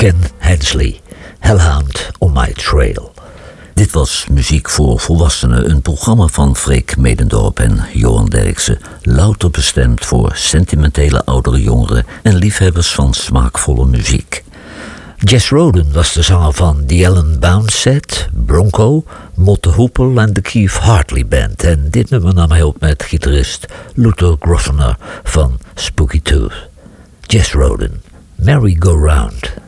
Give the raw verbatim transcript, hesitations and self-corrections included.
Ken Hensley, Hellhound on My Trail. Dit was Muziek voor Volwassenen, een programma van Freek Medendorp en Johan Derksen, louter bestemd voor sentimentele oudere jongeren en liefhebbers van smaakvolle muziek. Jess Roden was de zanger van The Alan Bounce Set, Bronco, Motte Hoople en de Keith Hartley Band. En dit nummer nam hij op met gitarist Luther Grosvenor van Spooky Tooth. Jess Roden, Merry Go Round.